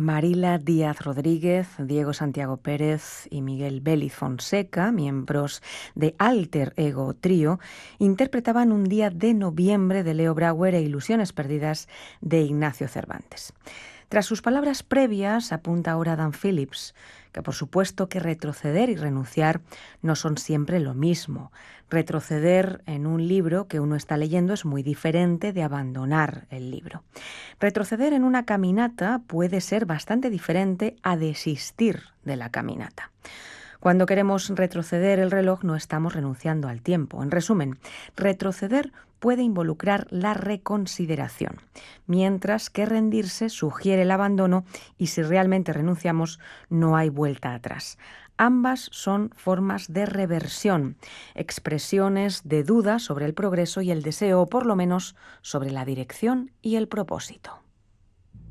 Marila Díaz Rodríguez, Diego Santiago Pérez y Miguel Vélez Fonseca, miembros de Alter Ego Trío, interpretaban Un día de noviembre de Leo Brouwer e Ilusiones perdidas de Ignacio Cervantes. Tras sus palabras previas, apunta ahora Dan Phillips, que por supuesto que retroceder y renunciar no son siempre lo mismo. Retroceder en un libro que uno está leyendo es muy diferente de abandonar el libro. Retroceder en una caminata puede ser bastante diferente a desistir de la caminata. Cuando queremos retroceder el reloj no estamos renunciando al tiempo. En resumen, retroceder puede involucrar la reconsideración, mientras que rendirse sugiere el abandono y si realmente renunciamos no hay vuelta atrás. Ambas son formas de reversión, expresiones de duda sobre el progreso y el deseo, o por lo menos sobre la dirección y el propósito.